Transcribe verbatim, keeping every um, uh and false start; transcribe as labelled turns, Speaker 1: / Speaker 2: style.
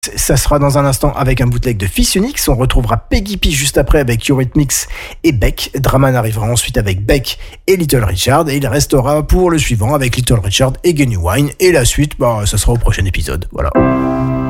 Speaker 1: Ça sera dans un instant avec un bootleg de Fils Unix. On retrouvera Peggy P juste après avec Eurythmics et Beck. Draman arrivera ensuite avec Beck et Little Richard. Et il restera pour le suivant avec Little Richard et Genuine. Et la suite, bah, ça sera au prochain épisode. Voilà.